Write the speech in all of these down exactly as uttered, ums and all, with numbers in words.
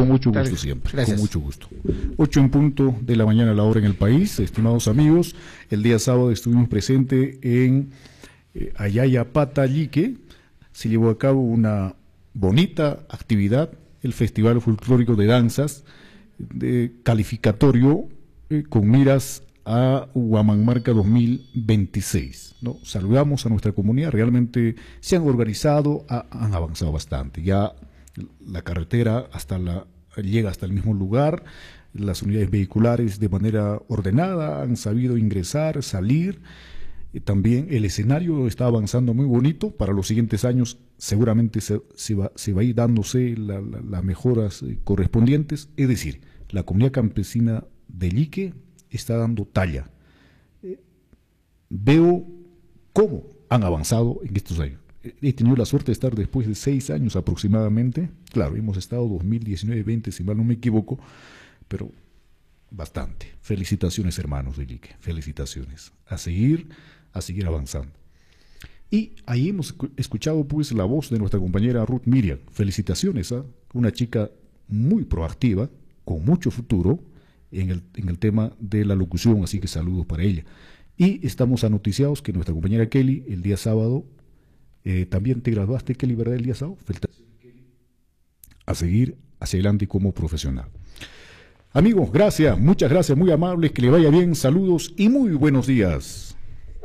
Con mucho gusto Dale. siempre, Gracias. con mucho gusto. Ocho en punto de la mañana, la hora en el país. Estimados amigos, el día sábado estuvimos presentes en eh, Ayayapata, Lique. Se llevó a cabo una bonita actividad, el Festival Folclórico de Danzas, de calificatorio eh, con miras a Huamanmarca dos mil veintiséis, ¿no? Saludamos a nuestra comunidad, realmente se han organizado, ha, han avanzado bastante, ya la carretera hasta la, llega hasta el mismo lugar, las unidades vehiculares de manera ordenada han sabido ingresar, salir, y también el escenario está avanzando muy bonito, para los siguientes años seguramente se, se, va, se va a ir dándose la, la, las mejoras eh, correspondientes, es decir, la comunidad campesina de Lique está dando talla. Eh, veo cómo han avanzado en estos años. He tenido la suerte de estar después de seis años aproximadamente, claro, hemos estado dos mil diecinueve veinte, si mal no me equivoco, pero bastante. Felicitaciones, hermanos de Lique, felicitaciones. A seguir, a seguir avanzando. Y ahí hemos escuchado pues la voz de nuestra compañera Ruth Miriam. Felicitaciones a ¿eh? Una chica muy proactiva, con mucho futuro en el, en el tema de la locución, así que saludos para ella. Y estamos anoticiados que nuestra compañera Kelly, el día sábado, eh, también te graduaste, Kelly, ¿verdad? El día sábado. Felicitaciones, Kelly. A seguir hacia adelante como profesional. Amigos, gracias, muchas gracias, muy amables, que le vaya bien, saludos y muy buenos días.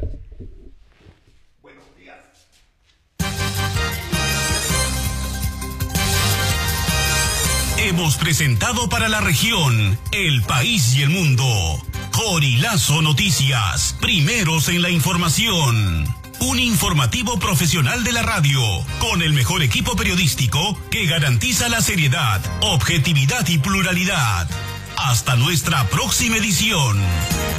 Buenos días. Hemos presentado para la región, el país y el mundo, Corilazo Noticias, primeros en la información. Un informativo profesional de la radio, con el mejor equipo periodístico que garantiza la seriedad, objetividad y pluralidad. Hasta nuestra próxima edición.